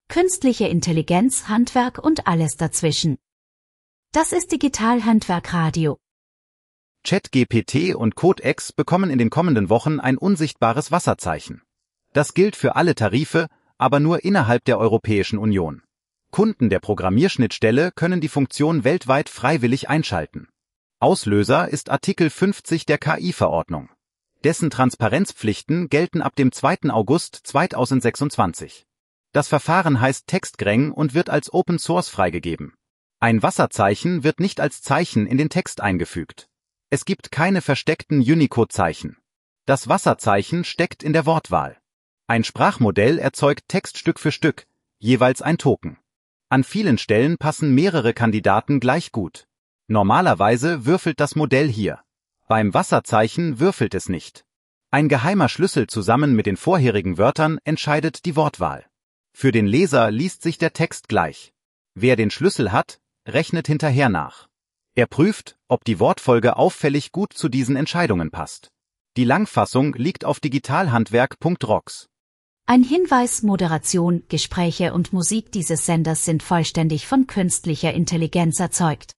Künstliche Intelligenz, Handwerk und alles dazwischen. Das ist Digital Handwerk Radio. ChatGPT und Codex bekommen in den kommenden Wochen ein unsichtbares Wasserzeichen. Das gilt für alle Tarife, aber nur innerhalb der Europäischen Union. Kunden der Programmierschnittstelle können die Funktion weltweit freiwillig einschalten. Auslöser ist Artikel 50 der KI-Verordnung. Dessen Transparenzpflichten gelten ab dem 2. August 2026. Das Verfahren heißt Textgreng und wird als Open Source freigegeben. Ein Wasserzeichen wird nicht als Zeichen in den Text eingefügt. Es gibt keine versteckten Unicode-Zeichen. Das Wasserzeichen steckt in der Wortwahl. Ein Sprachmodell erzeugt Text Stück für Stück, jeweils ein Token. An vielen Stellen passen mehrere Kandidaten gleich gut. Normalerweise würfelt das Modell hier. Beim Wasserzeichen würfelt es nicht. Ein geheimer Schlüssel zusammen mit den vorherigen Wörtern entscheidet die Wortwahl. Für den Leser liest sich der Text gleich. Wer den Schlüssel hat, rechnet hinterher nach. Er prüft, ob die Wortfolge auffällig gut zu diesen Entscheidungen passt. Die Langfassung liegt auf digitalhandwerk.rocks. Ein Hinweis: Moderation, Gespräche und Musik dieses Senders sind vollständig von künstlicher Intelligenz erzeugt.